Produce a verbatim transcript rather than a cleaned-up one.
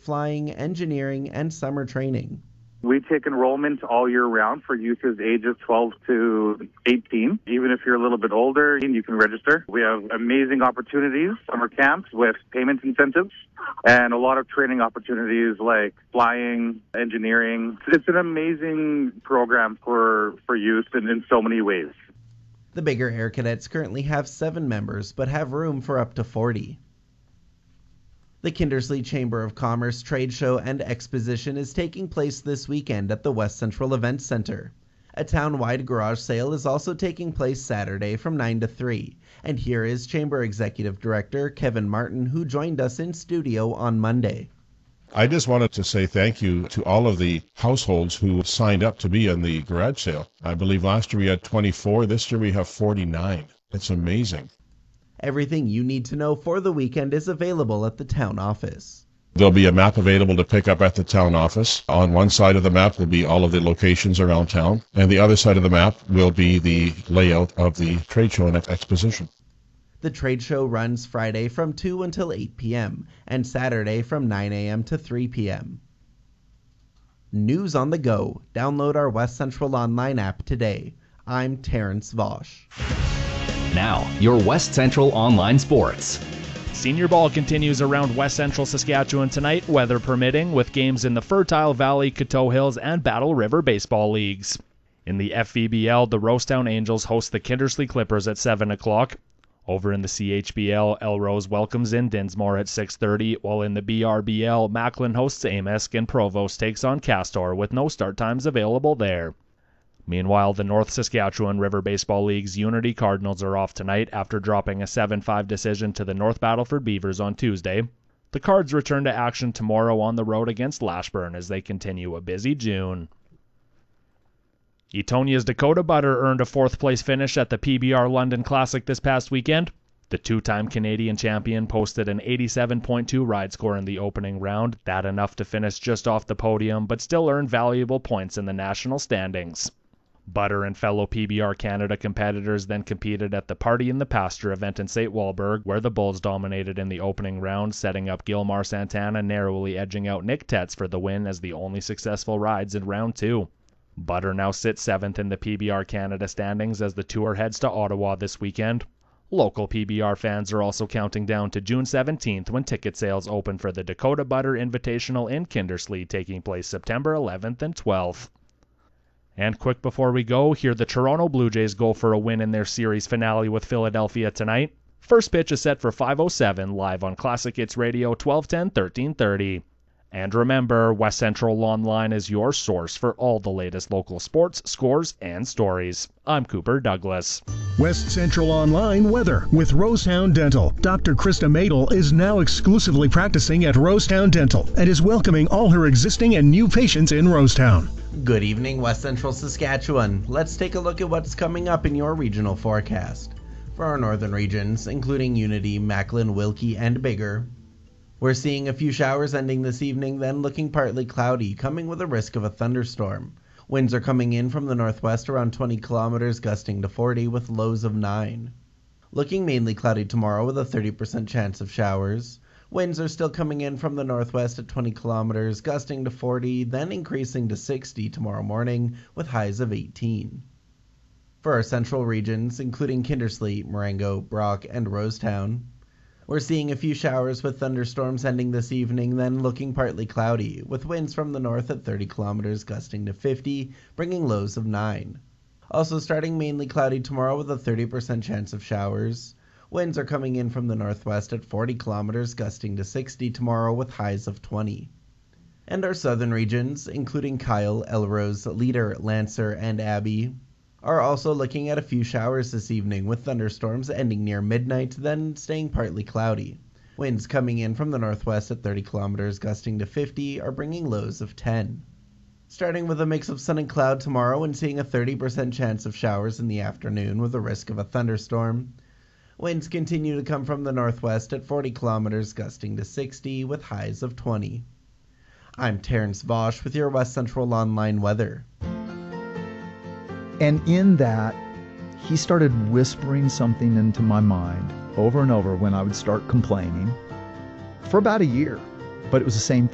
flying, engineering, and summer training. We take enrollment all year round for youth ages twelve to eighteen. Even if you're a little bit older, you can register. We have amazing opportunities, summer camps with payment incentives, and a lot of training opportunities like flying, engineering. It's an amazing program for, for youth in, in so many ways. The Biggar Air Cadets currently have seven members, but have room for up to forty. The Kindersley Chamber of Commerce Trade Show and Exposition is taking place this weekend at the West Central Events Center. A town-wide garage sale is also taking place Saturday from nine to three. And here is Chamber Executive Director Kevin Martin, who joined us in studio on Monday. I just wanted to say thank you to all of the households who signed up to be in the garage sale. I believe last year we had twenty-four, this year we have forty-nine. It's amazing. Everything you need to know for the weekend is available at the town office. There'll be a map available to pick up at the town office. On one side of the map will be all of the locations around town, and the other side of the map will be the layout of the trade show and exposition. The trade show runs Friday from two until eight p.m. and Saturday from nine a.m. to three p.m. News on the go. Download our West Central Online app today. I'm Terrence Vosch. Now, your West Central Online Sports. Senior ball continues around West Central Saskatchewan tonight, weather permitting, with games in the Fertile Valley, Coteau Hills, and Battle River baseball leagues. In the F V B L, the Rosetown Angels host the Kindersley Clippers at seven o'clock. Over in the C H B L, Elrose welcomes in Dinsmore at six thirty, while in the B R B L, Macklin hosts Amisk and Provost takes on Castor, with no start times available there. Meanwhile, the North Saskatchewan River Baseball League's Unity Cardinals are off tonight after dropping a seven five decision to the North Battleford Beavers on Tuesday. The Cards return to action tomorrow on the road against Lashburn as they continue a busy June. Etonia's Dakota Butter earned a fourth-place finish at the P B R London Classic this past weekend. The two-time Canadian champion posted an eighty-seven point two ride score in the opening round, that enough to finish just off the podium, but still earn valuable points in the national standings. Butter and fellow P B R Canada competitors then competed at the Party in the Pasture event in Saint Walburg, where the Bulls dominated in the opening round, setting up Gilmar Santana narrowly edging out Nick Tetz for the win as the only successful rides in round two. Butter now sits seventh in the P B R Canada standings as the tour heads to Ottawa this weekend. Local P B R fans are also counting down to June seventeenth when ticket sales open for the Dakota Butter Invitational in Kindersley, taking place September eleventh and twelfth. And quick before we go, here the Toronto Blue Jays go for a win in their series finale with Philadelphia tonight. First pitch is set for five oh seven, live on Classic Hits Radio, twelve ten, thirteen thirty. And remember, West Central Online is your source for all the latest local sports, scores, and stories. I'm Cooper Douglas. West Central Online weather with Rosetown Dental. Doctor Krista Madel is now exclusively practicing at Rosetown Dental and is welcoming all her existing and new patients in Rosetown. Good evening, West Central Saskatchewan. Let's take a look at what's coming up in your regional forecast. For our northern regions, including Unity, Macklin, Wilkie, and Biggar, we're seeing a few showers ending this evening, then looking partly cloudy, coming with a risk of a thunderstorm. Winds are coming in from the northwest around twenty kilometers, gusting to forty with lows of nine. Looking mainly cloudy tomorrow with a thirty percent chance of showers. Winds are still coming in from the northwest at twenty kilometers, gusting to forty, then increasing to sixty tomorrow morning with highs of eighteen. For our central regions, including Kindersley, Marengo, Brock, and Rosetown, we're seeing a few showers with thunderstorms ending this evening, then looking partly cloudy, with winds from the north at thirty kilometers, gusting to fifty, bringing lows of nine. Also starting mainly cloudy tomorrow with a thirty percent chance of showers. Winds are coming in from the northwest at forty kilometers, gusting to sixty tomorrow with highs of twenty. And our southern regions, including Kyle, Elrose, Leader, Lancer, and Abbey, are also looking at a few showers this evening, with thunderstorms ending near midnight, then staying partly cloudy. Winds coming in from the northwest at thirty kilometers, gusting to fifty, are bringing lows of ten. Starting with a mix of sun and cloud tomorrow and seeing a thirty percent chance of showers in the afternoon with a risk of a thunderstorm. Winds continue to come from the northwest at forty kilometers, gusting to sixty, with highs of twenty. I'm Terrence Vosch with your West Central Online weather. And in that, he started whispering something into my mind over and over when I would start complaining for about a year. But it was the same thing.